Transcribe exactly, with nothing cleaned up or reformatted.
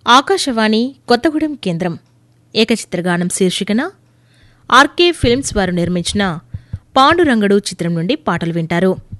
ఆకాశవాణి కొత్తగూడెం కేంద్రం ఏకచిత్రగానం శీర్షికన RK films వారు నిర్మించిన పాండురంగడు చిత్రం నుండి పాటలు వింటారు.